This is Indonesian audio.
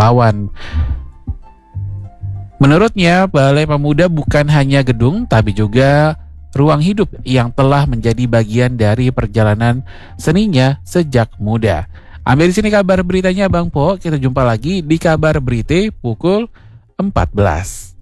pahlawan. Menurutnya, Balai Pemuda bukan hanya gedung, tapi juga ruang hidup yang telah menjadi bagian dari perjalanan seninya sejak muda. Ambil di sini kabar beritanya Bang Po. Kita jumpa lagi di kabar berita pukul 14.